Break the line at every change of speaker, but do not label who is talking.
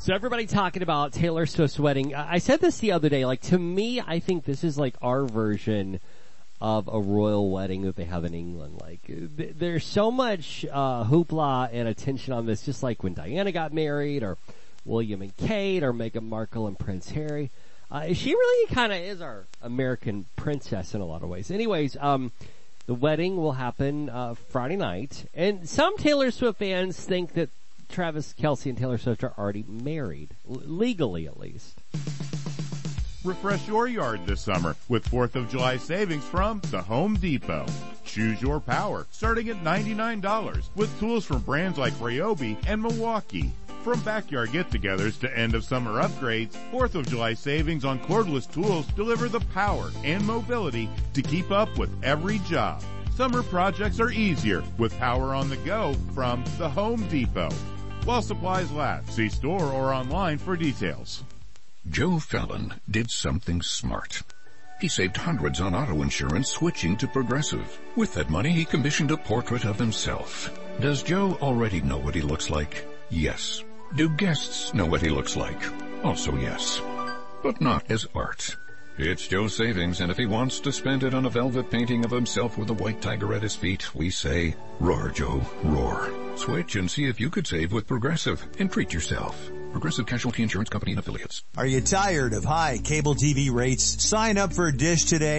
So everybody talking about Taylor Swift's wedding. I said this the other day, like, to me, I think this is like our version of a royal wedding that they have in England. Like, there's so much hoopla and attention on this, just like when Diana got married, or William and Kate, or Meghan Markle and Prince Harry. She really kind of is our American princess in a lot of ways. Anyways, the wedding will happen Friday night, and some Taylor Swift fans think that Travis Kelce and Taylor Swift are already married, legally at least.
Refresh your yard this summer with 4th of July savings from the Home Depot. Choose your power, starting at $99, with tools from brands like Ryobi and Milwaukee. From backyard get-togethers to end-of-summer upgrades, 4th of July savings on cordless tools deliver the power and mobility to keep up with every job. Summer projects are easier with power on the go from the Home Depot. While supplies last, see store or online for details.
Joe Fallon did something smart. He saved hundreds on auto insurance switching to Progressive. With that money, he commissioned a portrait of himself. Does Joe already know what he looks like? Yes. Do guests know what he looks like? Also yes. But not as art. It's Joe's savings, and if he wants to spend it on a velvet painting of himself with a white tiger at his feet, we say, roar, Joe, roar. Switch and see if you could save with Progressive and treat yourself. Progressive Casualty Insurance Company and Affiliates.
Are you tired of high cable TV rates? Sign up for Dish today.